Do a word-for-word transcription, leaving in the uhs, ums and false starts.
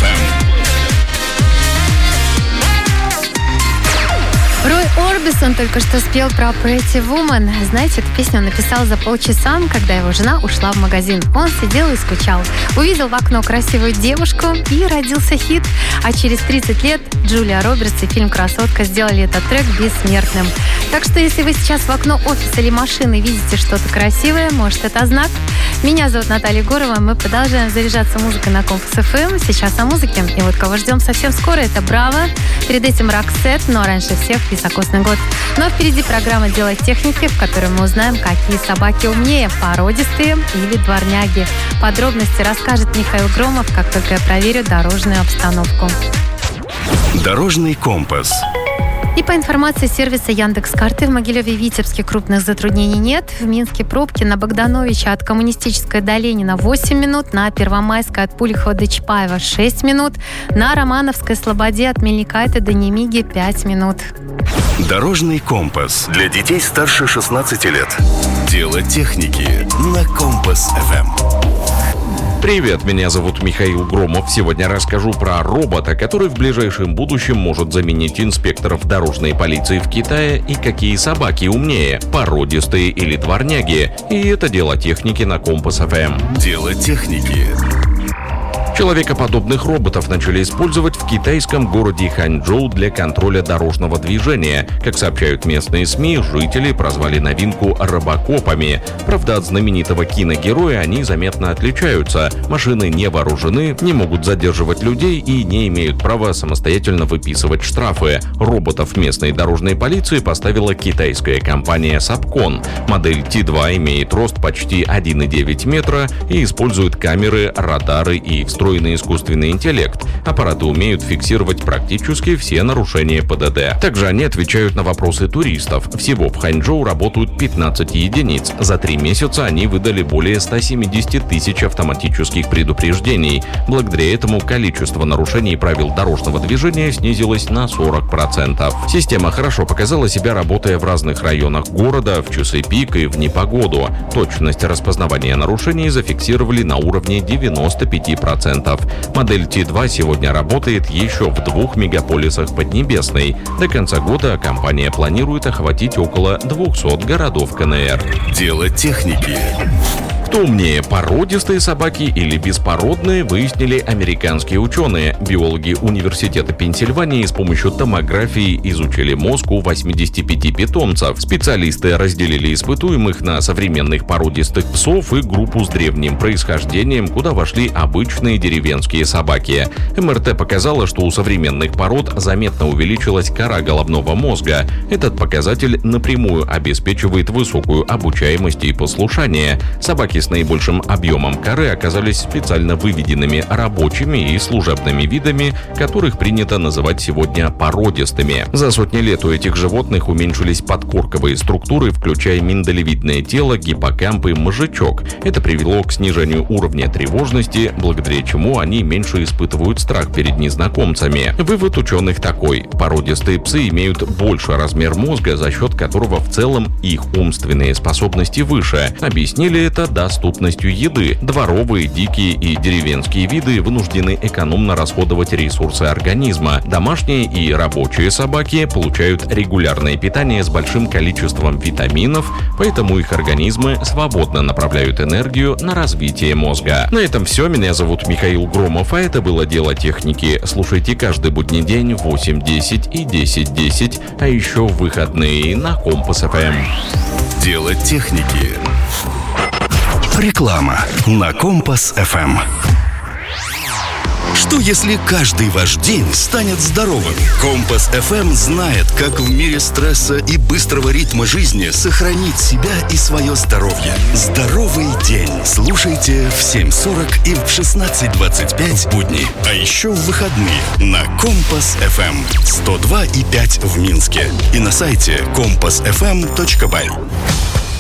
Рой Орбисон только что спел про Pretty Woman. Знаете, эту песню он написал за полчаса, когда его жена ушла в магазин. Он сидел и скучал. Увидел в окно красивую девушку, и родился хит. А через тридцать лет Джулия Робертс и фильм «Красотка» сделали этот трек бессмертным. Так что, если вы сейчас в окно офиса или машины видите что-то красивое, может, это знак. Меня зовут Наталья Гурова. Мы продолжаем заряжаться музыкой на Компас эф эм. Сейчас о музыке. И вот кого ждем совсем скоро, это Браво. Перед этим Роксет, но раньше всех високосный год. Но впереди программа «Дело техники», в которой мы узнаем, какие собаки умнее, породистые или дворняги. Подробности расскажет Михаил Громов, как только я проверю дорожную обстановку. Дорожный компас. И по информации сервиса Яндекс.Карты, в Могилеве и Витебске крупных затруднений нет. В Минске пробки на Богдановича от Коммунистической до Ленина восемь минут, на Первомайской от Пулихова до Чапаева шесть минут, на Романовской Слободе от Мельникайте до Немиги пять минут. Дорожный компас для детей старше шестнадцати лет. Дело техники на Компас эф эм. Привет, меня зовут Михаил Громов. Сегодня расскажу про робота, который в ближайшем будущем может заменить инспекторов дорожной полиции в Китае, и какие собаки умнее, породистые или дворняги. И это дело техники на Компас эф эм. Дело техники. Человекоподобных роботов начали использовать в китайском городе Ханчжоу для контроля дорожного движения. Как сообщают местные СМИ, жители прозвали новинку робокопами. Правда, от знаменитого киногероя они заметно отличаются. Машины не вооружены, не могут задерживать людей и не имеют права самостоятельно выписывать штрафы. Роботов местной дорожной полиции поставила китайская компания Сапкон. Модель Ти два имеет рост почти один и девять метра и использует камеры, радары и встроенный искусственный интеллект. Аппараты умеют фиксировать практически все нарушения пэ дэ дэ. Также они отвечают на вопросы туристов. Всего в Ханчжоу работают пятнадцать единиц. За три месяца они выдали более ста семидесяти тысяч автоматических предупреждений. Благодаря этому количество нарушений правил дорожного движения снизилось на сорок процентов. Система хорошо показала себя, работая в разных районах города, в часы пик и в непогоду. Точность распознавания нарушений зафиксировали на уровне девяноста пяти процентов. Модель Ти два сегодня работает еще в двух мегаполисах Поднебесной. До конца года компания планирует охватить около двухсот городов ка эн эр. Дело техники. Кто умнее, породистые собаки или беспородные, выяснили американские ученые. Биологи Университета Пенсильвании с помощью томографии изучили мозг у восьмидесяти пяти питомцев. Специалисты разделили испытуемых на современных породистых псов и группу с древним происхождением, куда вошли обычные деревенские собаки. эм эр тэ показало, что у современных пород заметно увеличилась кора головного мозга. Этот показатель напрямую обеспечивает высокую обучаемость и послушание. Собаки с наибольшим объемом коры оказались специально выведенными рабочими и служебными видами, которых принято называть сегодня породистыми. За сотни лет у этих животных уменьшились подкорковые структуры, включая миндалевидное тело, гиппокамп и мозжечок. Это привело к снижению уровня тревожности, благодаря чему они меньше испытывают страх перед незнакомцами. Вывод ученых такой: породистые псы имеют больший размер мозга, за счет которого в целом их умственные способности выше. Объяснили это доступностью еды. Дворовые, дикие и деревенские виды вынуждены экономно расходовать ресурсы организма. Домашние и рабочие собаки получают регулярное питание с большим количеством витаминов, поэтому их организмы свободно направляют энергию на развитие мозга. На этом все. Меня зовут Михаил Громов, а это было «Дело техники». Слушайте каждый будний день в восемь десять и десять десять, а еще в выходные на Компас эф эм. Дело техники. Реклама на Компас эф эм. Что если каждый ваш день станет здоровым? Компас эф эм знает, как в мире стресса и быстрого ритма жизни сохранить себя и свое здоровье. Здоровый день. Слушайте в семь сорок и в шестнадцать двадцать пять будни. А еще в выходные на Компас эф эм сто два и пять в Минске и на сайте компас эф эм точка бай.